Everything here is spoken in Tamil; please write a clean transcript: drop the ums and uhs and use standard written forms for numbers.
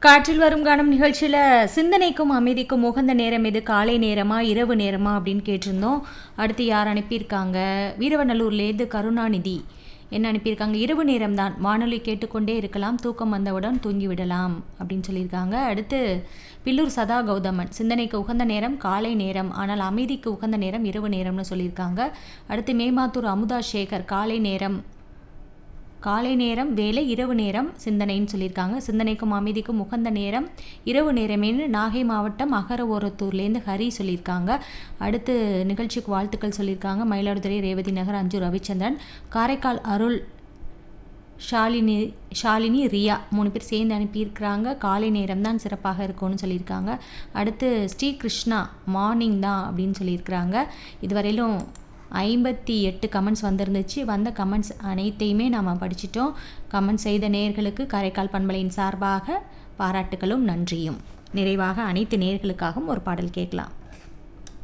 காற்றில் வரும் கானம் நிகழ்ச்சியில் சிந்தனைக்கும் அமைதிக்கும் உகந்த நேரம் எது, காலை நேரமா இரவு நேரமா அப்படின்னு கேட்டிருந்தோம். அடுத்து யார் அனுப்பியிருக்காங்க? வீரவநல்லூர்லேருந்து கருணாநிதி என்ன அனுப்பியிருக்காங்க? இரவு நேரம்தான், வானொலி கேட்டுக்கொண்டே இருக்கலாம், தூக்கம் வந்தவுடன் தூங்கிவிடலாம் அப்படின்னு சொல்லியிருக்காங்க. அடுத்து பில்லூர் சதா கௌதமன், சிந்தனைக்கு உகந்த நேரம் காலை நேரம், ஆனால் அமைதிக்கு உகந்த நேரம் இரவு நேரம்னு சொல்லியிருக்காங்க. அடுத்து மேமாத்தூர் அமுதா சேகர், காலை நேரம் வேலை, இரவு நேரம் சிந்தனைன்னு சொல்லியிருக்காங்க. சிந்தனைக்கும் அமைதிக்கும் உகந்த நேரம் இரவு நேரமேனு நாகை மாவட்டம் அகரஓரத்தூர்லேருந்து ஹரி சொல்லியிருக்காங்க. அடுத்து நிகழ்ச்சிக்கு வாழ்த்துக்கள் சொல்லியிருக்காங்க. மயிலாடுதுறை ரேவதி நகர் அஞ்சு ரவிச்சந்திரன், காரைக்கால் அருள், ஷாலினி ரியா 3 பேர் சேர்ந்து அனுப்பியிருக்கிறாங்க. காலை நேரம் தான் சிறப்பாக இருக்கும்னு சொல்லியிருக்காங்க. அடுத்து ஸ்ரீ கிருஷ்ணா, மார்னிங் தான் அப்படின்னு சொல்லியிருக்கிறாங்க. இதுவரையிலும் 58 கமெண்ட்ஸ் வந்திருந்துச்சு. வந்த கமெண்ட்ஸ் அனைத்தையுமே நாம் படிச்சிட்டோம். கமெண்ட் செய்த நேயர்களுக்கு காரைக்கால் பண்பலையின் சார்பாக பாராட்டுகளும் நன்றியும். நிறைவாக அனைத்து நேயர்களுக்காகவும் ஒரு பாடல் கேட்கலாம்.